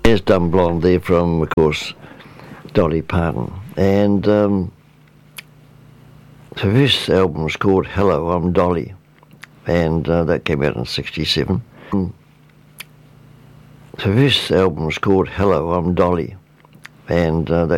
There's Dumb Blonde there from, of course, Dolly Parton. And so this album was called Hello, I'm Dolly, and that came out in '67. So this album was called Hello, I'm Dolly, and that